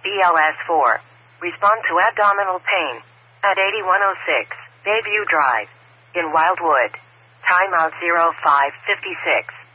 BLS4. Respond to abdominal pain. At 8106 Bayview Drive. In Wildwood. Timeout 0556.